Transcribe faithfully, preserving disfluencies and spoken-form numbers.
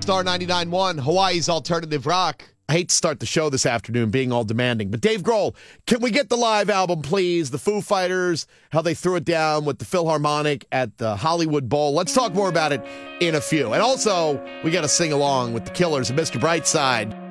Star ninety-nine point one, Hawaii's Alternative Rock. I hate to start the show this afternoon being all demanding, but Dave Grohl, can we get the live album, please? The Foo Fighters, how they threw it down with the Philharmonic at the Hollywood Bowl. Let's talk more about it in a few. And also, we got to sing along with the Killers and Mister Brightside.